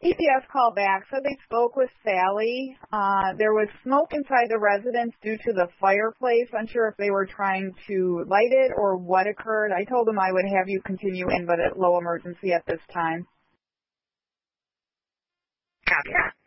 EPS called back, so they spoke with Sally. There was smoke inside the residence due to the fireplace. Unsure if they were trying to light it or what occurred. I told them I would have you continue in, but at low emergency at this time. Copy that.